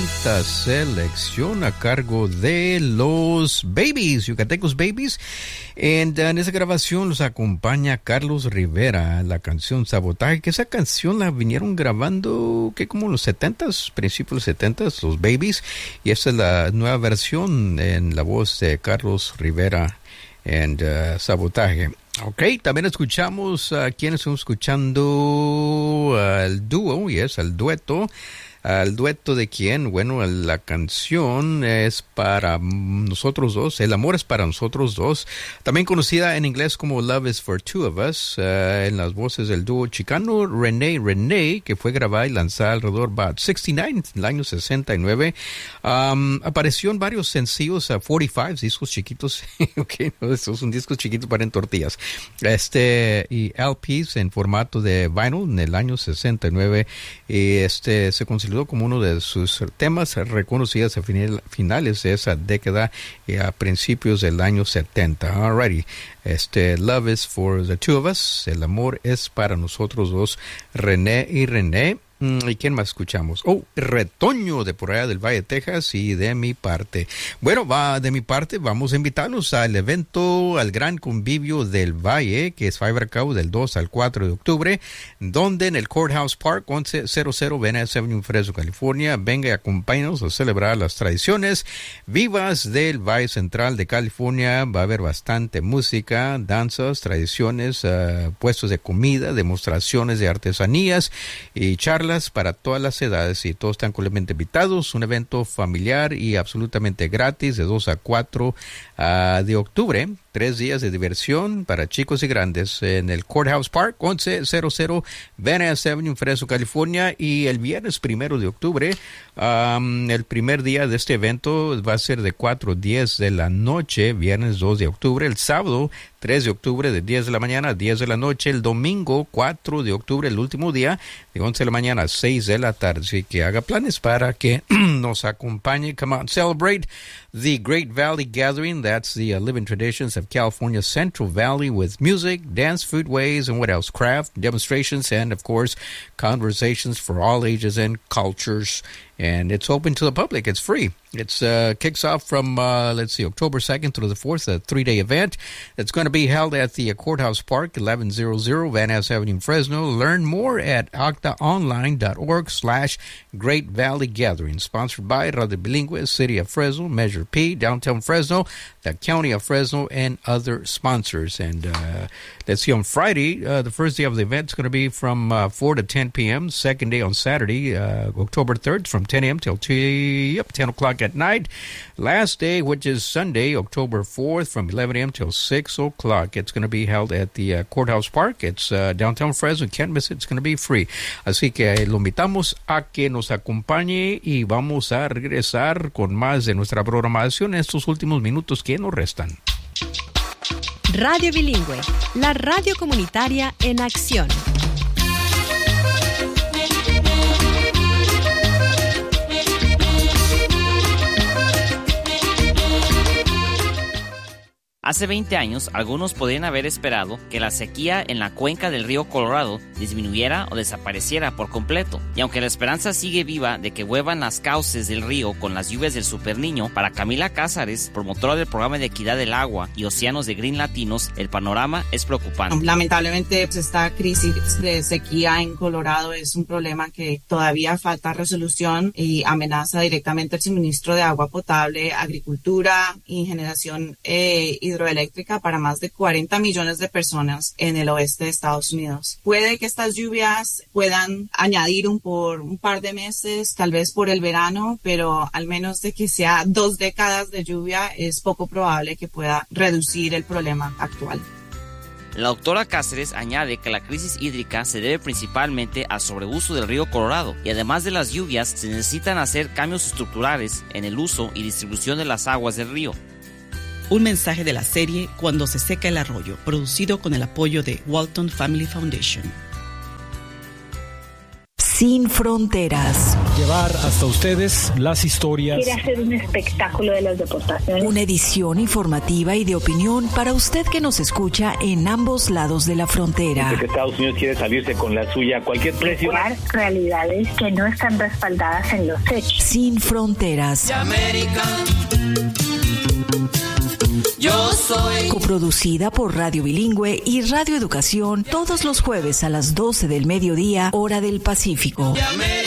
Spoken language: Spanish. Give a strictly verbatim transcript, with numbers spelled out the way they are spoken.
quinta selección a cargo de los Babies, Yucatecos Babies. And, uh, en esa grabación los acompaña Carlos Rivera, la canción Sabotaje, que esa canción la vinieron grabando que como en los setentas, principios de los setentas, los Babies. Y esta es la nueva versión en la voz de Carlos Rivera and uh, Sabotaje. Ok, también escuchamos a uh, quienes estamos escuchando al uh, dúo, yes, al dueto. ¿Al dueto de quién? Bueno, la canción es para nosotros dos. El amor es para nosotros dos. También conocida en inglés como Love is for Two of Us. Uh, en las voces del dúo chicano René René, que fue grabada y lanzada alrededor de sesenta y nueve, en el año sesenta y nueve. Um, apareció en varios sencillos, uh, cuarenta y cinco, discos chiquitos. Ok, no, estos son discos chiquitos para en tortillas. Este, y L Ps en formato de vinyl en el año sesenta y nueve. Y este se consideró como uno de sus temas reconocidos a finales de esa década y a principios del año setenta. Alrighty. Este, Love is for the Two of Us. El amor es para nosotros dos, René y René. ¿Y quién más escuchamos? Oh, Retoño, de por allá del Valle de Texas, y de mi parte. Bueno, va de mi parte, vamos a invitarlos al evento, al gran convivio del Valle, que es va a cabo del dos al cuatro de octubre, donde en el Courthouse Park, once cero Van Ness Avenue, Fresno, California. Venga y acompáñanos a celebrar las tradiciones vivas del Valle Central de California. Va a haber bastante música, danzas, tradiciones, uh, puestos de comida, demostraciones de artesanías y charlas para todas las edades, y todos están completamente invitados. Un evento familiar y absolutamente gratis de dos a cuatro uh, de octubre. Tres días de diversión para chicos y grandes en el Courthouse Park, once cero Van Ness Avenue, Fresno, California. Y el viernes primero de octubre, um, el primer día de este evento va a ser de cuatro a diez de la noche, viernes dos de octubre. El sábado tres de octubre de diez de la mañana a diez de la noche. El domingo cuatro de octubre, el último día, de once de la mañana a seis de la tarde. Así que haga planes para que nos acompañe. Come on, celebrate the Great Valley Gathering. That's the uh, living traditions of California's Central Valley with music, dance, foodways, and what else? Craft, demonstrations, and, of course, conversations for all ages and cultures. And it's open to the public. It's free. It's uh, kicks off from, uh, let's see, October second through the fourth, a three-day event. It's going to be held at the uh, Courthouse Park, eleven hundred Van Ness Avenue, Fresno. Learn more at octaonline.org slash Great Valley Gathering. Sponsored by Radio Bilingüe, City of Fresno, Measure P, Downtown Fresno, the County of Fresno, and other sponsors. And uh, let's see, on Friday, uh, the first day of the event is going to be from uh, four to ten p.m. Second day on Saturday, uh, October third, from ten a.m. till two, yep, ten o'clock at night. Last day, which is Sunday, October fourth, from eleven a.m. till six o'clock. It's going to be held at the uh, Courthouse Park. It's uh, downtown Fresno. Can't miss it. It's going to be free. Así que lo invitamos a que nos acompañe y vamos a regresar con más de nuestra programación en estos últimos minutos que nos restan. Radio Bilingüe, la radio comunitaria en acción. Hace veinte años, algunos podrían haber esperado que la sequía en la cuenca del río Colorado disminuyera o desapareciera por completo. Y aunque la esperanza sigue viva de que vuelvan las cauces del río con las lluvias del Super Niño, para Camila Cázares, promotora del programa de equidad del agua y océanos de Green Latinos, el panorama es preocupante. Lamentablemente, pues, esta crisis de sequía en Colorado es un problema que todavía falta resolución y amenaza directamente el suministro de agua potable, agricultura y generación eh, hidroeléctrica para más de cuarenta millones de personas en el oeste de Estados Unidos. Puede que estas lluvias puedan añadir un, por un par de meses, tal vez por el verano, pero al menos de que sea dos décadas de lluvia, es poco probable que pueda reducir el problema actual. La doctora Cáceres añade que la crisis hídrica se debe principalmente al sobreuso del río Colorado y además de las lluvias se necesitan hacer cambios estructurales en el uso y distribución de las aguas del río. Un mensaje de la serie Cuando se seca el arroyo, producido con el apoyo de Walton Family Foundation. Sin Fronteras. Llevar hasta ustedes las historias. Quiere hacer un espectáculo de las deportaciones. Una edición informativa y de opinión para usted que nos escucha en ambos lados de la frontera. Porque Estados Unidos quiere salirse con la suya a cualquier precio. Realidades que no están respaldadas en los hechos. Sin Fronteras. Yo soy. Coproducida por Radio Bilingüe y Radio Educación todos los jueves a las doce del mediodía, hora del Pacífico.